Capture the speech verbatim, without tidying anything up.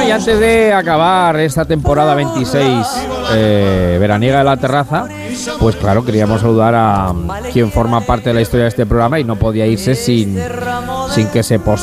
y antes de acabar esta temporada veintiséis eh, veraniega de La Terraza, pues claro, queríamos saludar a quien forma parte de la historia de este programa y no podía irse sin, sin que se posara